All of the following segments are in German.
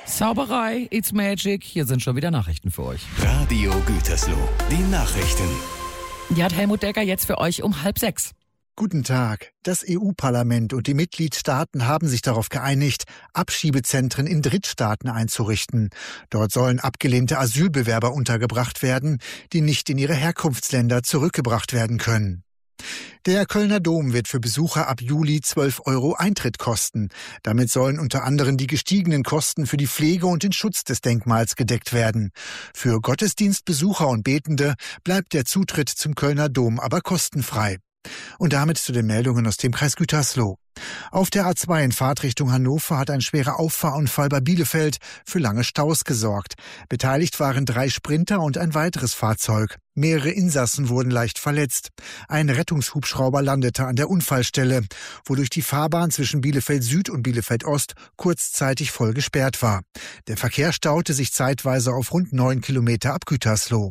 Zauberei, it's magic. Hier sind schon wieder Nachrichten für euch. Radio Gütersloh, die Nachrichten. Die hat Helmut Decker jetzt für euch um 5:30. Guten Tag. Das EU-Parlament und die Mitgliedstaaten haben sich darauf geeinigt, Abschiebezentren in Drittstaaten einzurichten. Dort sollen abgelehnte Asylbewerber untergebracht werden, die nicht in ihre Herkunftsländer zurückgebracht werden können. Der Kölner Dom wird für Besucher ab Juli 12 € Eintritt kosten. Damit sollen unter anderem die gestiegenen Kosten für die Pflege und den Schutz des Denkmals gedeckt werden. Für Gottesdienstbesucher und Betende bleibt der Zutritt zum Kölner Dom aber kostenfrei. Und damit zu den Meldungen aus dem Kreis Gütersloh. Auf der A2 in Fahrtrichtung Hannover hat ein schwerer Auffahrunfall bei Bielefeld für lange Staus gesorgt. Beteiligt waren 3 Sprinter und ein weiteres Fahrzeug. Mehrere Insassen wurden leicht verletzt. Ein Rettungshubschrauber landete an der Unfallstelle, wodurch die Fahrbahn zwischen Bielefeld Süd und Bielefeld Ost kurzzeitig voll gesperrt war. Der Verkehr staute sich zeitweise auf rund 9 Kilometer ab Gütersloh.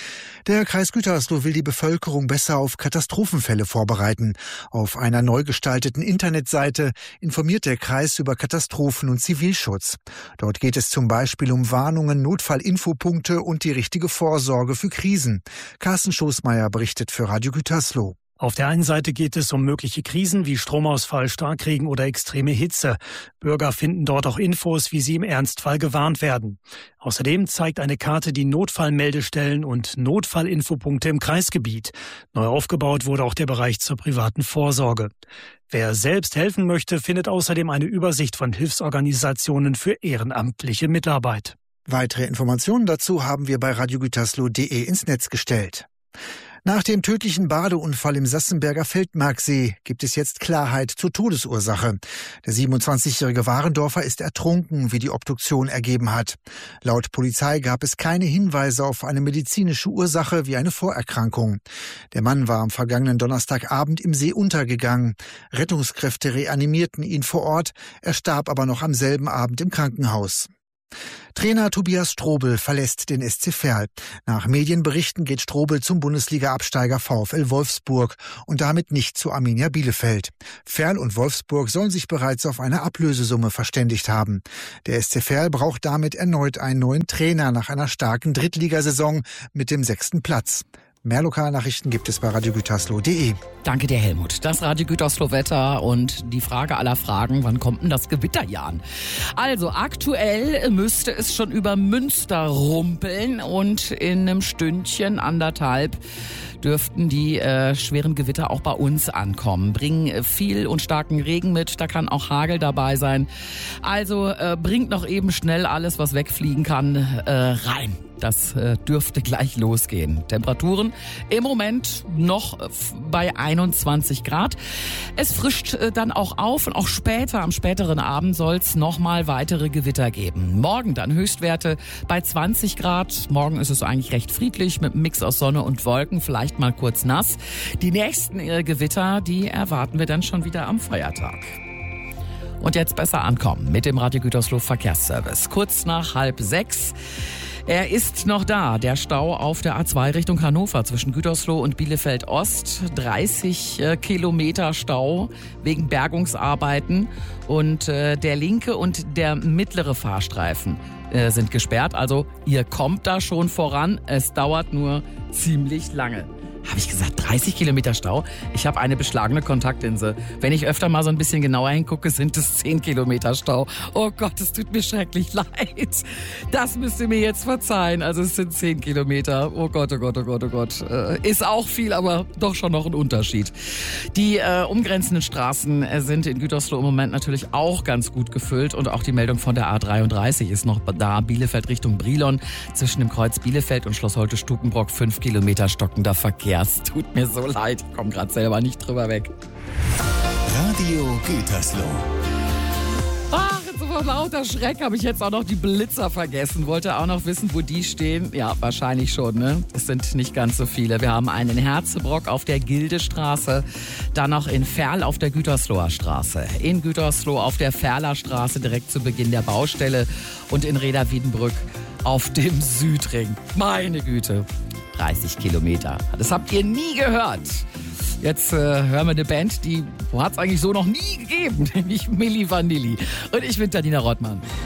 Der Kreis Gütersloh will die Bevölkerung besser auf Katastrophenfälle vorbereiten. Auf einer neu gestalteten Internetseite informiert der Kreis über Katastrophen und Zivilschutz. Dort geht es zum Beispiel um Warnungen, Notfallinfopunkte und die richtige Vorsorge für Krisen. Carsten Schoßmeier berichtet für Radio Gütersloh. Auf der einen Seite geht es um mögliche Krisen wie Stromausfall, Starkregen oder extreme Hitze. Bürger finden dort auch Infos, wie sie im Ernstfall gewarnt werden. Außerdem zeigt eine Karte die Notfallmeldestellen und Notfallinfopunkte im Kreisgebiet. Neu aufgebaut wurde auch der Bereich zur privaten Vorsorge. Wer selbst helfen möchte, findet außerdem eine Übersicht von Hilfsorganisationen für ehrenamtliche Mitarbeit. Weitere Informationen dazu haben wir bei radiogütersloh.de ins Netz gestellt. Nach dem tödlichen Badeunfall im Sassenberger Feldmarksee gibt es jetzt Klarheit zur Todesursache. Der 27-jährige Warendorfer ist ertrunken, wie die Obduktion ergeben hat. Laut Polizei gab es keine Hinweise auf eine medizinische Ursache wie eine Vorerkrankung. Der Mann war am vergangenen Donnerstagabend im See untergegangen. Rettungskräfte reanimierten ihn vor Ort, er starb aber noch am selben Abend im Krankenhaus. Trainer Tobias Strobel verlässt den SC Verl. Nach Medienberichten geht Strobel zum Bundesliga-Absteiger VfL Wolfsburg und damit nicht zu Arminia Bielefeld. Verl und Wolfsburg sollen sich bereits auf eine Ablösesumme verständigt haben. Der SC Verl braucht damit erneut einen neuen Trainer nach einer starken Drittligasaison mit dem 6. Platz. Mehr Lokalnachrichten gibt es bei radiogütersloh.de. Danke dir, Helmut. Das Radio Gütersloh Wetter und die Frage aller Fragen, wann kommt denn das Gewitter hier an? Also aktuell müsste es schon über Münster rumpeln und in einem Stündchen, anderthalb, dürften die schweren Gewitter auch bei uns ankommen. Bringen viel und starken Regen mit, da kann auch Hagel dabei sein. Also bringt noch eben schnell alles, was wegfliegen kann, rein. Das dürfte gleich losgehen. Temperaturen im Moment noch bei 21 Grad. Es frischt dann auch auf und auch später, am späteren Abend soll es nochmal weitere Gewitter geben. Morgen dann Höchstwerte bei 20 Grad. Morgen ist es eigentlich recht friedlich mit einem Mix aus Sonne und Wolken, vielleicht mal kurz nass. Die nächsten Gewitter, die erwarten wir dann schon wieder am Feiertag. Und jetzt besser ankommen mit dem Radio Gütersloh Verkehrsservice. Kurz nach 5:30. Er ist noch da, der Stau auf der A2 Richtung Hannover zwischen Gütersloh und Bielefeld Ost. 30 Kilometer Stau wegen Bergungsarbeiten und der linke und der mittlere Fahrstreifen sind gesperrt. Also ihr kommt da schon voran, es dauert nur ziemlich lange. Habe ich gesagt, 30 Kilometer Stau? Ich habe eine beschlagene Kontaktlinse. Wenn ich öfter mal so ein bisschen genauer hingucke, sind es 10 Kilometer Stau. Oh Gott, es tut mir schrecklich leid. Das müsst ihr mir jetzt verzeihen. Also es sind 10 Kilometer. Oh Gott, oh Gott, oh Gott, oh Gott. Ist auch viel, aber doch schon noch ein Unterschied. Die umgrenzenden Straßen sind in Gütersloh im Moment natürlich auch ganz gut gefüllt. Und auch die Meldung von der A33 ist noch da. Bielefeld Richtung Brilon. Zwischen dem Kreuz Bielefeld und Schloss Holte-Stukenbrock 5 Kilometer stockender Verkehr. Es tut mir so leid, ich komme gerade selber nicht drüber weg. Radio Gütersloh. Ach, jetzt vor lauter Schreck habe ich jetzt auch noch die Blitzer vergessen. Wollte auch noch wissen, wo die stehen. Ja, wahrscheinlich schon, ne? Es sind nicht ganz so viele. Wir haben einen in Herzebrock auf der Gildestraße, dann noch in Verl auf der Gütersloher Straße, in Gütersloh auf der Verler Straße direkt zu Beginn der Baustelle und in Reda-Wiedenbrück auf dem Südring. Meine Güte. 30 Kilometer. Das habt ihr nie gehört. Jetzt hören wir eine Band, die hat es eigentlich so noch nie gegeben, nämlich Milli Vanilli. Und ich bin Janina Rottmann.